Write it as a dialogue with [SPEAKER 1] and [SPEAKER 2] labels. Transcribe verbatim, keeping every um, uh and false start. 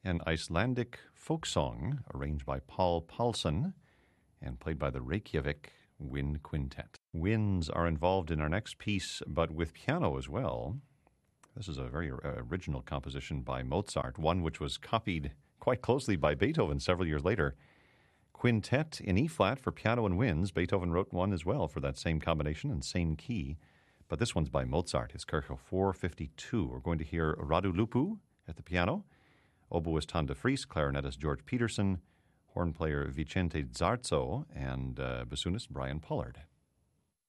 [SPEAKER 1] an Icelandic folk song arranged by Paul Paulson and played by the Reykjavik Wind Quintet. Winds are involved in our next piece, but with piano as well. This is a very uh, original composition by Mozart, one which was copied quite closely by Beethoven several years later. Quintet in E-flat for piano and winds. Beethoven wrote one as well for that same combination and same key. But this one's by Mozart, his Kirche four fifty-two. We're going to hear Radu Lupu at the piano, oboist Han de Vries, clarinetist George Peterson, horn player Vicente Zarzo, and uh, bassoonist Brian Pollard.